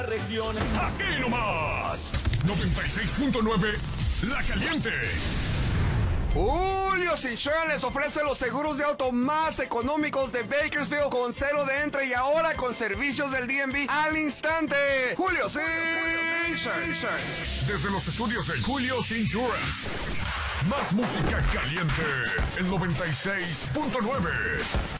región. Aquí nomás, 96.9, La Caliente. Julio's Insurance les ofrece los seguros de auto más económicos de Bakersfield con cero de entre y ahora con servicios del DMV al instante. Julio's Insurance. Desde los estudios de Julio's Insurance. Más música caliente, el 96.9.